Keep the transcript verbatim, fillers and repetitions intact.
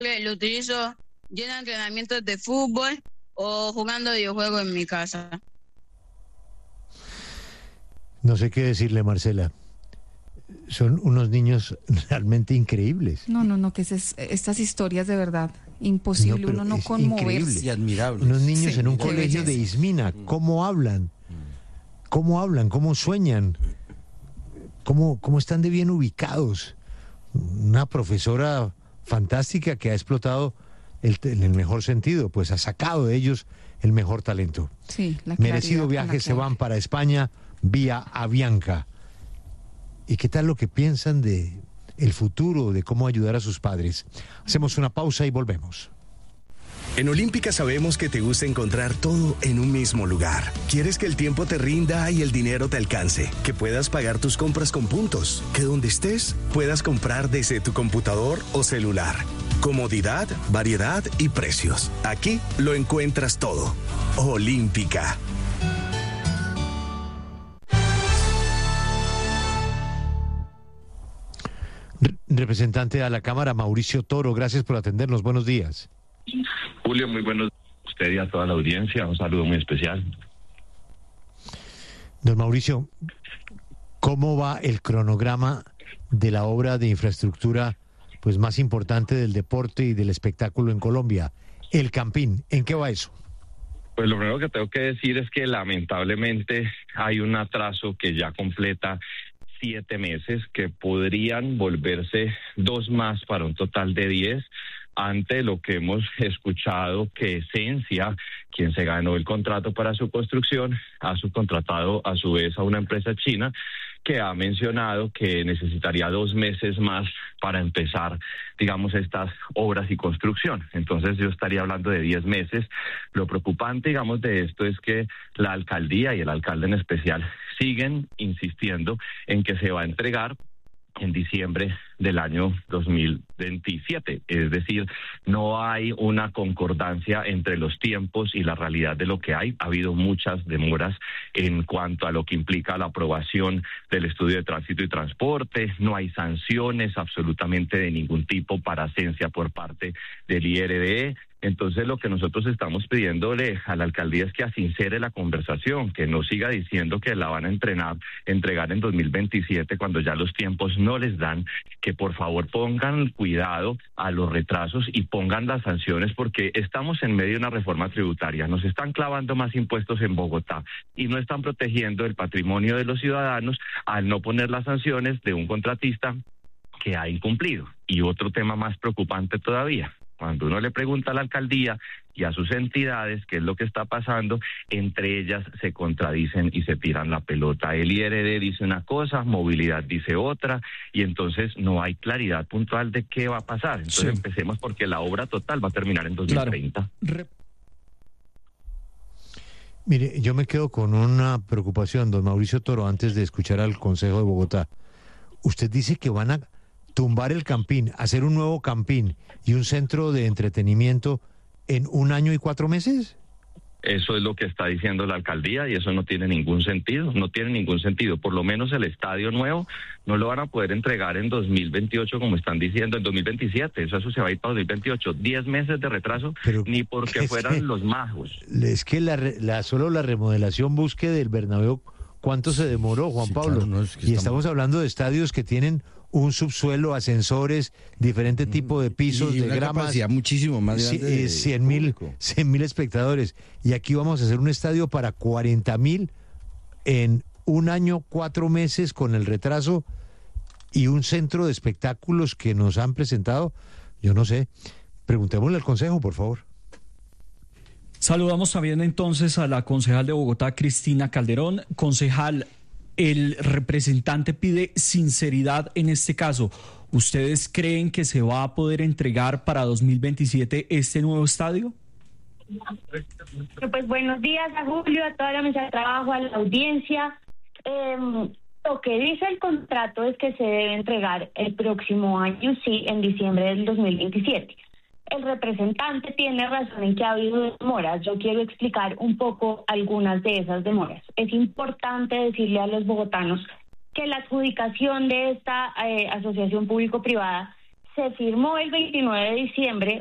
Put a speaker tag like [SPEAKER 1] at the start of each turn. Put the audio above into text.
[SPEAKER 1] Lo utilizo yendo a entrenamientos de fútbol o jugando videojuegos en mi casa.
[SPEAKER 2] No sé qué decirle, Marcela. Son unos niños realmente increíbles.
[SPEAKER 3] No, no, no, que es, estas historias de verdad, imposible
[SPEAKER 2] No,
[SPEAKER 3] uno no
[SPEAKER 2] es
[SPEAKER 3] conmoverse.
[SPEAKER 2] increíble.
[SPEAKER 4] Y admirables.
[SPEAKER 2] Unos niños
[SPEAKER 3] Sí,
[SPEAKER 2] en un
[SPEAKER 3] qué
[SPEAKER 2] colegio de
[SPEAKER 3] belleza.
[SPEAKER 2] Ismina, ¿cómo hablan? ¿Cómo hablan? ¿Cómo sueñan? ¿Cómo, cómo están de bien ubicados? Una profesora fantástica que ha explotado el, en el mejor sentido, pues ha sacado de ellos el mejor talento.
[SPEAKER 3] Sí, la
[SPEAKER 2] Merecido
[SPEAKER 3] claridad con la
[SPEAKER 2] viaje,
[SPEAKER 3] que
[SPEAKER 2] se
[SPEAKER 3] habla.
[SPEAKER 2] van para España vía Avianca. ¿Y qué tal lo que piensan de el futuro, de cómo ayudar a sus padres? Hacemos una pausa y volvemos.
[SPEAKER 5] En Olímpica sabemos que te gusta encontrar todo en un mismo lugar. Quieres que el tiempo te rinda y el dinero te alcance, que puedas pagar tus compras con puntos, que donde estés puedas comprar desde tu computador o celular. Comodidad, variedad y precios. Aquí lo encuentras todo. Olímpica.
[SPEAKER 2] Re- Representante a la Cámara, Mauricio Toro, gracias por atendernos. Buenos días.
[SPEAKER 6] Julio, muy buenos días a usted y a toda la audiencia. Un saludo muy especial.
[SPEAKER 2] Don Mauricio, ¿cómo va el cronograma de la obra de infraestructura pues más importante del deporte y del espectáculo en Colombia? El Campín, ¿en qué va eso?
[SPEAKER 6] Pues lo primero que tengo que decir es que lamentablemente hay un atraso que ya completa siete meses, que podrían volverse dos más para un total de diez, ante lo que hemos escuchado que Esencia, quien se ganó el contrato para su construcción, ha subcontratado a su vez a una empresa china que ha mencionado que necesitaría dos meses más para empezar, digamos, estas obras y construcción. Entonces yo estaría hablando de diez meses. Lo preocupante, digamos, de esto es que la alcaldía y el alcalde en especial siguen insistiendo en que se va a entregar en diciembre del año dos mil veintisiete. Es decir, no hay una concordancia entre los tiempos y la realidad de lo que hay. Ha habido muchas demoras en cuanto a lo que implica la aprobación del estudio de tránsito y transporte. No hay sanciones absolutamente de ningún tipo para Esencia por parte del I R D E. Entonces lo que nosotros estamos pidiéndole a la alcaldía es que asincere la conversación, que no siga diciendo que la van a entrenar, entregar en dos mil veintisiete cuando ya los tiempos no les dan, que por favor pongan cuidado a los retrasos y pongan las sanciones, porque estamos en medio de una reforma tributaria, nos están clavando más impuestos en Bogotá y no están protegiendo el patrimonio de los ciudadanos al no poner las sanciones de un contratista que ha incumplido. Y otro tema más preocupante todavía, cuando uno le pregunta a la alcaldía y a sus entidades qué es lo que está pasando, entre ellas se contradicen y se tiran la pelota. El I R D dice una cosa, Movilidad dice otra, y entonces no hay claridad puntual de qué va a pasar. Entonces sí. Empecemos porque la obra total va a terminar en dos mil treinta. Claro.
[SPEAKER 2] Mire, yo me quedo con una preocupación, don Mauricio Toro, antes de escuchar al Consejo de Bogotá. Usted dice que van a tumbar el Campín, hacer un nuevo Campín y un centro de entretenimiento en un año y cuatro meses.
[SPEAKER 6] Eso es lo que está diciendo la alcaldía y eso no tiene ningún sentido, no tiene ningún sentido. Por lo menos el estadio nuevo no lo van a poder entregar en dos mil veintiocho como están diciendo, en dos mil veintisiete, eso, eso se va a ir para dos mil veintiocho. Diez meses de retraso, pero ni porque fueran que, los magos.
[SPEAKER 2] Es que la, la solo la remodelación busque del Bernabéu, ¿cuánto se demoró, Juan sí, Pablo? Claro, no, es que y estamos... estamos hablando de estadios que tienen un subsuelo, ascensores, diferente tipo de pisos,
[SPEAKER 4] y
[SPEAKER 2] de
[SPEAKER 4] una
[SPEAKER 2] gramas.
[SPEAKER 4] Capacidad muchísimo más grande.
[SPEAKER 2] cien mil espectadores. Y aquí vamos a hacer un estadio para cuarenta mil en un año, cuatro meses con el retraso y un centro de espectáculos que nos han presentado. Yo no sé. Preguntémosle al Consejo, por favor.
[SPEAKER 7] Saludamos también entonces a la concejal de Bogotá, Cristina Calderón. Concejal, el representante pide sinceridad en este caso. ¿Ustedes creen que se va a poder entregar para dos mil veintisiete este nuevo estadio?
[SPEAKER 8] Pues buenos días a Julio, a toda la mesa de trabajo, a la audiencia. Eh, lo que dice el contrato es que se debe entregar el próximo año, sí, en diciembre del dos mil veintisiete. El representante tiene razón en que ha habido demoras. Yo quiero explicar un poco algunas de esas demoras. Es importante decirle a los bogotanos que la adjudicación de esta eh, asociación público-privada se firmó el veintinueve de diciembre